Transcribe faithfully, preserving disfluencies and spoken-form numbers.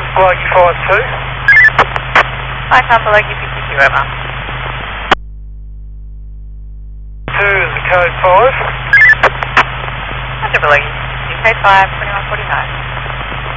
Belogi five two. Hi, Tom, Belogi fifty-two, over. two is the code five. Roger, Belogi. U K five, twenty-one forty-nine.